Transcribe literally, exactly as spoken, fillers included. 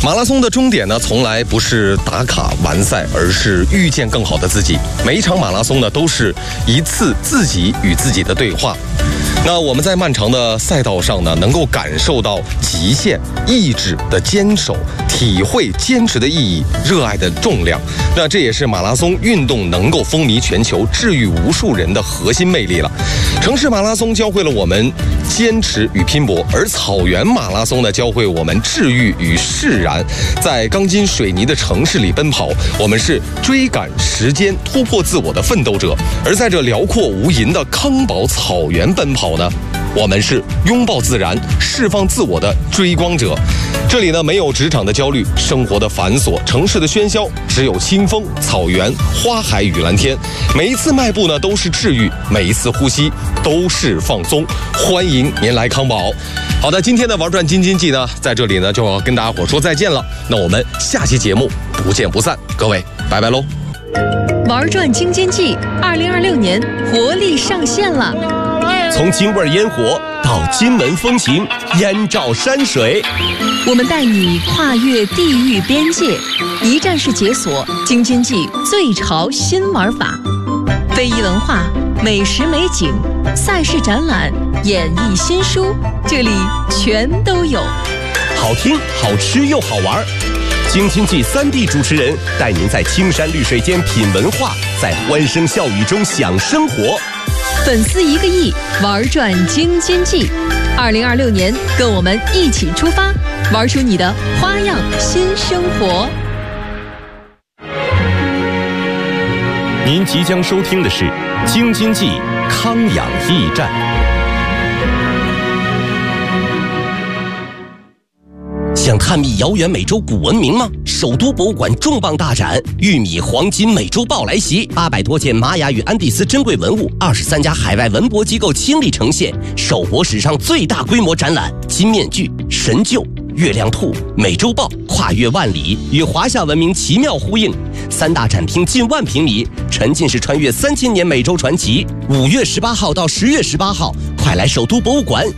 马拉松的终点呢，从来不是打卡完赛，而是遇见更好的自己。每一场马拉松呢，都是一次自己与自己的对话。那我们在漫长的赛道上呢，能够感受到极限、意志的坚守，体会坚持的意义、热爱的重量。那这也是马拉松运动能够风靡全球、治愈无数人的核心魅力了。城市马拉松教会了我们坚持与拼搏，而草原马拉松呢，教会我们治愈与释然。在钢筋水泥的城市里奔跑，我们是追赶时间、突破自我的奋斗者；而在这辽阔无垠的康宝草原奔跑呢，我们是拥抱自然、释放自我的追光者。这里呢，没有职场的焦虑、生活的繁琐、城市的喧嚣，只有清风、草原、花海与蓝天。每一次迈步呢，都是治愈；每一次呼吸都是放松。欢迎您来康宝。好的，今天的玩转京津冀呢，在这里呢就要跟大家伙说再见了。那我们下期节目不见不散，各位拜拜喽！ 玩转京津冀二零二六年活力上线了。 从京味烟火到金门风情，燕赵山水， 我们带你跨越地域边界，一站式解锁京津冀最潮新玩法，非遗文化、美食美景、赛事展览、演艺新书，这里全都有。 好听、好吃又好玩。京津冀三地主持人带您在青山绿水间品文化，在欢声笑语中享生活。 粉丝一个亿，玩转京津冀。二零二六年，跟我们一起出发，玩出你的花样新生活。 您即将收听的是京津冀康养驿站。想探秘遥远美洲古文明吗？首都博物馆重磅大展“玉米黄金美洲豹”来袭，八百多件玛雅与安第斯珍贵文物，二十三家海外文博机构倾力呈现，首博史上最大规模展览。金面具、神鹫、月亮兔、美洲豹跨越万里，与华夏文明奇妙呼应。三大展厅近万平米，沉浸式穿越三千年美洲传奇。五月十八号到十月十八号，快来首都博物馆